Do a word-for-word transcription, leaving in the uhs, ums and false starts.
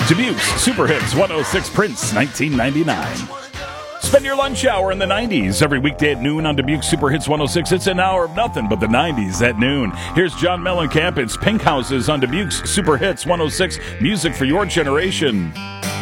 Dubuque's Super Hits one oh six Prince, nineteen ninety-nine. Spend your lunch hour in the nineties every weekday at noon on Dubuque Super Hits one oh six. It's an hour of nothing but the nineties at noon. Here's John Mellencamp. It's Pink Houses on Dubuque's Super Hits one oh six. Music for your generation.